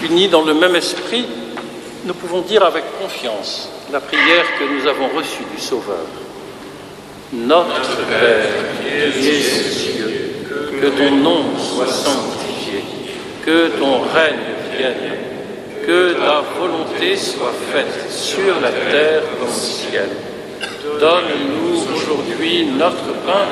Unis dans le même esprit, nous pouvons dire avec confiance la prière que nous avons reçue du Sauveur. Notre Père, qui es aux cieux, que ton nom soit sanctifié, que ton règne vienne, que ta volonté soit faite sur la terre comme au ciel. Donne-nous aujourd'hui notre pain